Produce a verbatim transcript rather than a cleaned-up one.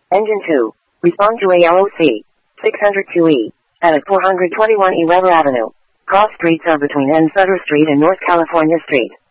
Engine two. Respond to A L O C. six oh two E. At four twenty-one E Weber Avenue. Cross streets are between N. Sutter Street and North California Street.